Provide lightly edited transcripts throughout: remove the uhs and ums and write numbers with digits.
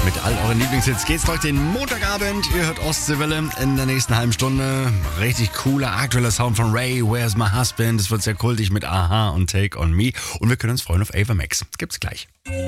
Mit all euren Lieblingshits geht's durch den Montagabend. Ihr hört Ostseewelle in der nächsten halben Stunde. Richtig cooler, aktueller Sound von Ray, Where's My Husband? Das wird sehr kultig mit Aha und Take On Me. Und wir können uns freuen auf Ava Max. Das gibt's gleich.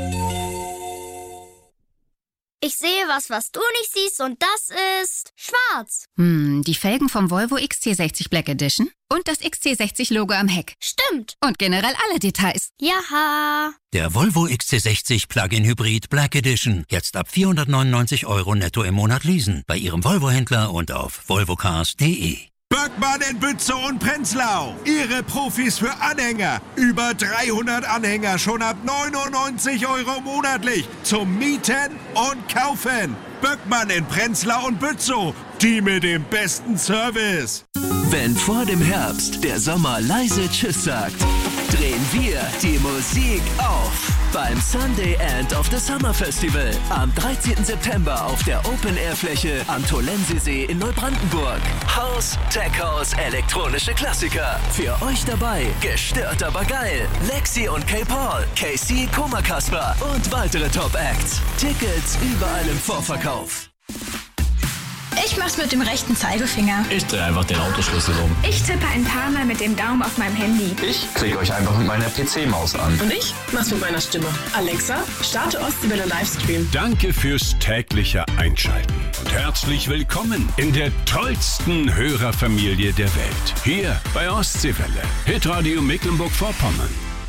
Ich sehe was du nicht siehst und das ist schwarz. Die Felgen vom Volvo XC60 Black Edition und das XC60-Logo am Heck. Stimmt. Und generell alle Details. Jaha. Der Volvo XC60 Plug-in Hybrid Black Edition. Jetzt ab 499 € netto im Monat leasen. Bei Ihrem Volvo-Händler und auf volvocars.de. Böckmann in Bützow und Prenzlau. Ihre Profis für Anhänger. Über 300 Anhänger schon ab 99 € monatlich. Zum Mieten und Kaufen. Böckmann in Prenzlau und Bützow. Die mit dem besten Service. Wenn vor dem Herbst der Sommer leise Tschüss sagt, drehen wir die Musik auf. Beim Sunday End of the Summer Festival am 13. September auf der Open-Air-Fläche am Tolensesee in Neubrandenburg. House, Tech House, elektronische Klassiker. Für euch dabei Gestört aber geil, Lexi und K-Paul, KC, Koma Kasper und weitere Top-Acts. Tickets überall im Vorverkauf. Ich mach's mit dem rechten Zeigefinger. Ich drehe einfach den Autoschlüssel um. Ich tippe ein paar Mal mit dem Daumen auf meinem Handy. Ich klicke euch einfach mit meiner PC-Maus an. Und ich mach's mit meiner Stimme. Alexa, starte Ostseewelle Livestream. Danke fürs tägliche Einschalten und herzlich willkommen in der tollsten Hörerfamilie der Welt. Hier bei Ostseewelle, Hitradio Mecklenburg-Vorpommern.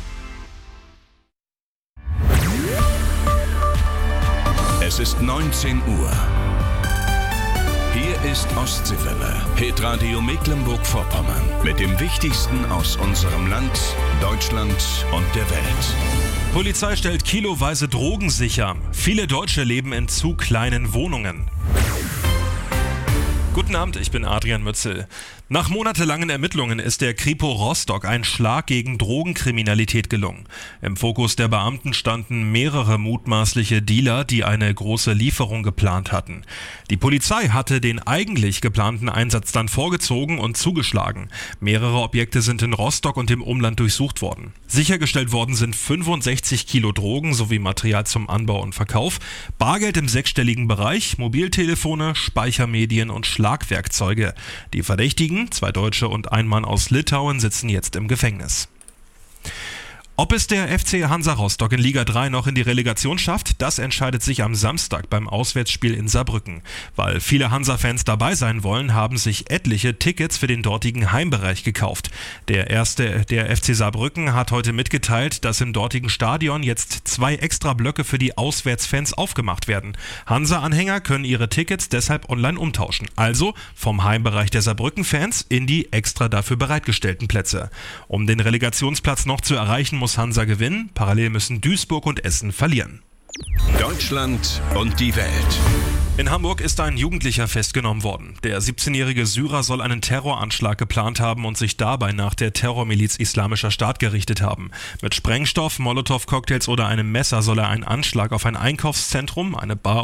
Es ist 19 Uhr. Hier ist Ostseewelle, Hitradio Mecklenburg-Vorpommern mit dem Wichtigsten aus unserem Land, Deutschland und der Welt. Polizei stellt kiloweise Drogen sicher. Viele Deutsche leben in zu kleinen Wohnungen. Guten Abend, ich bin Adrian Mützel. Nach monatelangen Ermittlungen ist der Kripo Rostock ein Schlag gegen Drogenkriminalität gelungen. Im Fokus der Beamten standen mehrere mutmaßliche Dealer, die eine große Lieferung geplant hatten. Die Polizei hatte den eigentlich geplanten Einsatz dann vorgezogen und zugeschlagen. Mehrere Objekte sind in Rostock und im Umland durchsucht worden. Sichergestellt worden sind 65 Kilo Drogen sowie Material zum Anbau und Verkauf, Bargeld im sechsstelligen Bereich, Mobiltelefone, Speichermedien und Schlagwerkzeuge. Die Verdächtigen, 2 Deutsche und ein Mann aus Litauen, sitzen jetzt im Gefängnis. Ob es der FC Hansa Rostock in Liga 3 noch in die Relegation schafft, das entscheidet sich am Samstag beim Auswärtsspiel in Saarbrücken. Weil viele Hansa-Fans dabei sein wollen, haben sich etliche Tickets für den dortigen Heimbereich gekauft. Der FC Saarbrücken hat heute mitgeteilt, dass im dortigen Stadion jetzt 2 extra Blöcke für die Auswärtsfans aufgemacht werden. Hansa-Anhänger können ihre Tickets deshalb online umtauschen. Also vom Heimbereich der Saarbrücken-Fans in die extra dafür bereitgestellten Plätze. Um den Relegationsplatz noch zu erreichen, muss Hansa gewinnen, parallel müssen Duisburg und Essen verlieren. Deutschland und die Welt. In Hamburg ist ein Jugendlicher festgenommen worden. Der 17-jährige Syrer soll einen Terroranschlag geplant haben und sich dabei nach der Terrormiliz Islamischer Staat gerichtet haben. Mit Sprengstoff, Molotow-Cocktails oder einem Messer soll er einen Anschlag auf ein Einkaufszentrum, eine Bar